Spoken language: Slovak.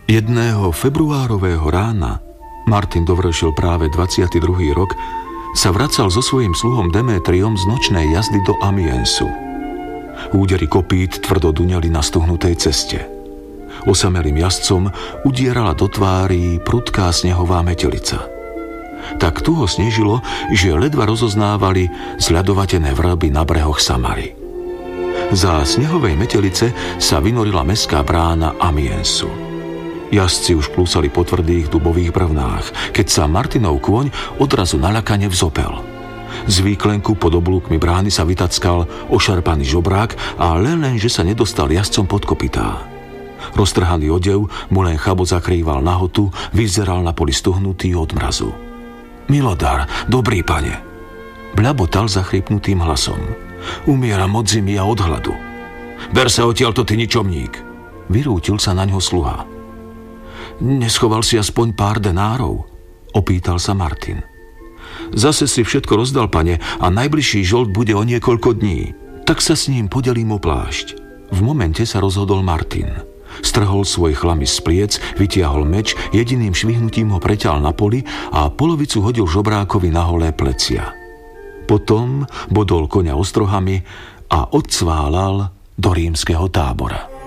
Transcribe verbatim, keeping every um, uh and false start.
Jedného februárového rána, Martin dovršil práve dvadsiaty druhý rok, sa vracal so svojím sluhom Demétriom z nočnej jazdy do Amiensu. Údery kopít tvrdo duňali na stuhnutej ceste. Osamelým jazdcom udierala do tvári prudká snehová metelica. Tak tuho snežilo, že ledva rozoznávali zľadovatené vrby na brehoch Samary. Za snehovej metelice sa vynorila mestská brána Amiensu. Jazdci už klúsali po tvrdých dubových brvnách, keď sa Martinov kôň odrazu naľakane vzopel. Z výklenku pod oblúkmi brány sa vytackal ošarpaný žobrák a len len, že sa nedostal jazdcom pod kopytá. Roztrhaný odev mu len chabot zakrýval nahotu, vyzeral na poli stuhnutý od mrazu. Milodar, dobrý pane, bľabotal zachrypnutým hlasom. Umieram od zimy a od hladu. Ber sa odtiaľto, ty ničomník, vyrútil sa na ňo sluha. Neschoval si aspoň pár denárov? Opýtal sa Martin. Zase si všetko rozdal, pane, a najbližší žolt bude o niekoľko dní. Tak sa s ním podelím o plášť. V momente sa rozhodol Martin. Strhol svoj chlamys z pliec, vytiahol meč, jediným švihnutím ho preťal na poli a polovicu hodil žobrákovi na holé plecia. Potom bodol koňa ostrohami a odcválal do rímskeho tábora.